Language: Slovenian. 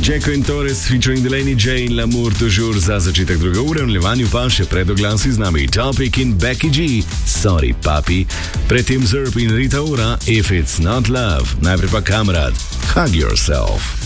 Jacko in Torres featuring Delaney J in L'amour toujours za začetek druge ure, v nadaljevanju pa še pred oglasi z nami Topic in Becky G, Sorry Papi, predtem Zerp in Rita Ora, If It's Not Love, najprej pa Kamrad, Hug Yourself.